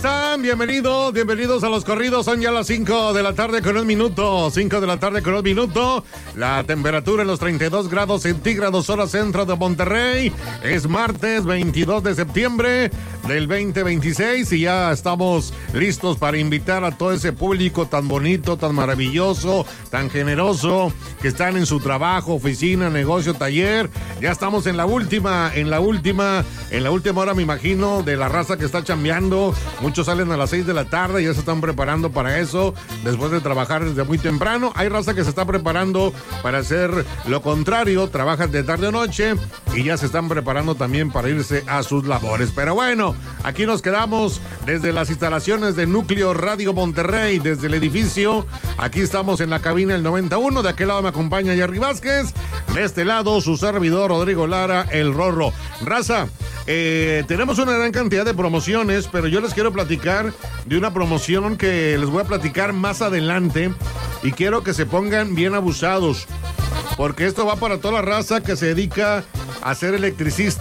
¿Están? Bienvenidos a los corridos. Son ya las 5 de la tarde con un minuto. 5 de la tarde con un minuto. La temperatura en los 32 grados centígrados, hora centro de Monterrey. Es martes 22 de septiembre del 2026 y ya estamos listos para invitar a todo ese público tan bonito, tan maravilloso, tan generoso, que están en su trabajo, oficina, negocio, taller. Ya estamos en la última hora, me imagino, de la raza que está chambeando. Muchos salen a las 6 de la tarde y ya se están preparando para eso, después de trabajar desde muy temprano. Hay raza que se está preparando para hacer lo contrario, trabajan de tarde a noche y ya se están preparando también para irse a sus labores. Pero bueno, aquí nos quedamos desde las instalaciones de Núcleo Radio Monterrey, desde el edificio. Aquí estamos en la cabina el 91, de aquel lado me acompaña Jerry Vázquez, de este lado su servidor Rodrigo Lara, el Rorro. Raza, tenemos una gran cantidad de promociones, pero yo les quiero platicar de una promoción que les voy a platicar más adelante y quiero que se pongan bien abusados, porque esto va para toda la raza que se dedica a ser electricista.